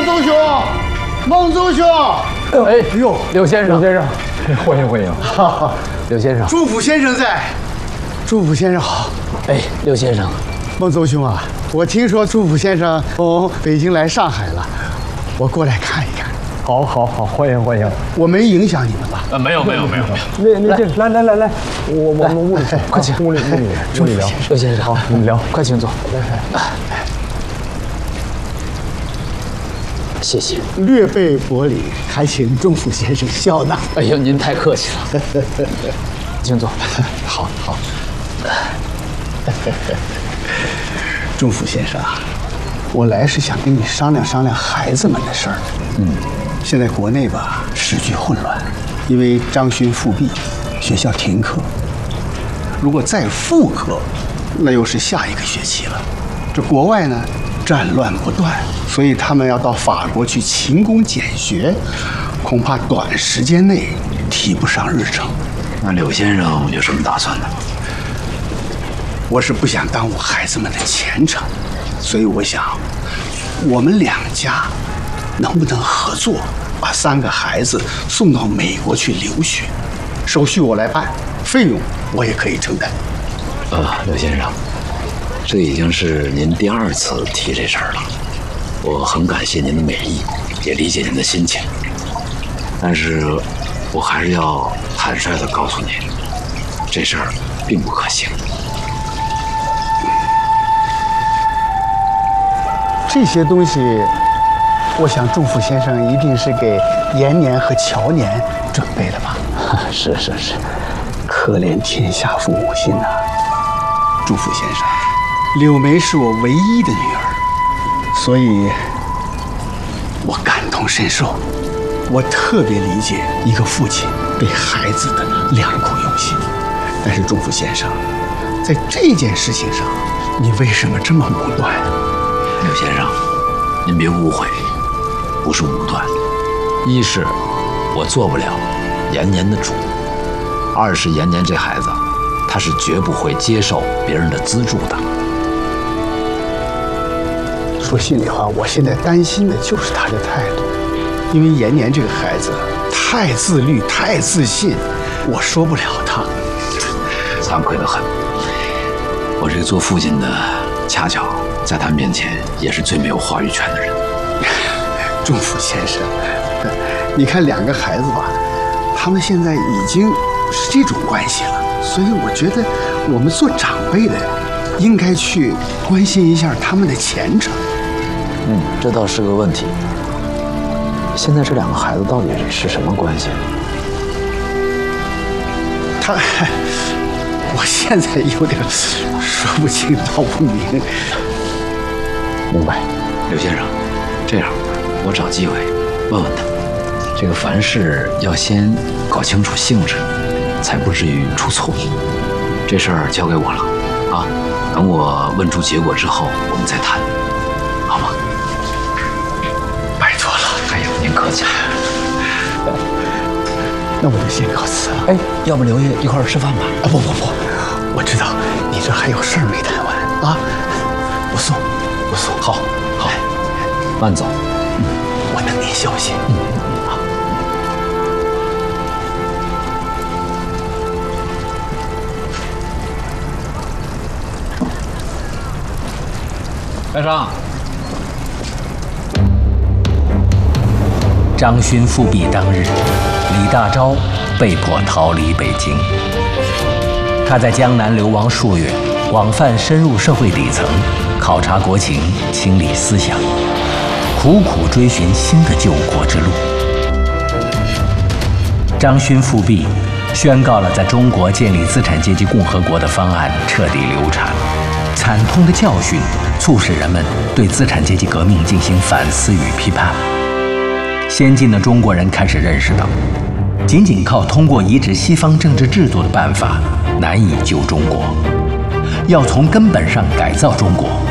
宗兄，孟宗兄。 哎呦，柳先生，欢迎欢迎。柳先生， 祝福先生在。祝福先生好。 哎，柳先生， 孟宗兄啊，我听说祝福先生从北京来上海了，我过来看一看。 好，欢迎欢迎。 我没影响你们吧？ 没有。 那来，我们屋里去，快请屋里聊。柳先生，好，你们聊，快请坐。谢谢。 略备薄礼，还请仲甫先生笑纳。 哎呦，您太客气了。请坐。 好。仲甫先生啊，我来是想跟你商量商量孩子们的事儿。现在国内吧时局混乱，因为张勋复辟，学校停课。如果再复课，那又是下一个学期了。这国外呢战乱不断，所以他们要到法国去勤工俭学，恐怕短时间内提不上日程。 那柳先生有什么打算呢？ 我是不想耽误孩子们的前程，所以我想，我们两家能不能合作，把3个孩子送到美国去留学？手续我来办，费用我也可以承担。 柳先生，这已经是您第2次提这事儿了，我很感谢您的美意，也理解您的心情，但是我还是要坦率地告诉您，这事儿并不可行。 这些东西，我想仲甫先生一定是给延年和乔年准备的吧？ 是， 可怜天下父母心呐！仲甫先生，柳梅是我唯一的女儿，所以我感同身受，我特别理解一个父亲对孩子的良苦用心。但是仲甫先生，在这件事情上，你为什么这么武断？ 柳先生，您别误会，不是武断。一是我做不了延年的主，二是延年这孩子，他是绝不会接受别人的资助的。 说心里话，我现在担心的就是他的态度，因为延年这个孩子太自律、太自信，我说不了他。 惭愧得很，我这个做父亲的，恰巧在他面前也是最没有话语权的人。 仲甫先生，你看2个孩子吧，他们现在已经是这种关系了，所以我觉得我们做长辈的应该去关心一下他们的前程。 这倒是个问题。现在这2个孩子到底是什么关系？ 我现在有点说不清道不明。 明白，柳先生，这样，我找机会问问他。这个凡事要先搞清楚性质，才不至于出错。这事儿交给我了，啊，等我问出结果之后，我们再谈，好吗？ 拜托了。 哎呦，您客气了。 那我就先告辞了。 哎，要不刘爷一块儿吃饭吧？ 不，我知道你这还有事儿没谈完啊。我送。 好，慢走。 我等您消息。好。 白商。 张勋复辟当日，李大钊被迫逃离北京。他在江南流亡数月，广泛深入社会底层，考察国情，清理思想，苦苦追寻新的救国之路。张勋复辟，宣告了在中国建立资产阶级共和国的方案彻底流产。惨痛的教训促使人们对资产阶级革命进行反思与批判。先进的中国人开始认识到，仅仅靠通过移植西方政治制度的办法难以救中国，要从根本上改造中国，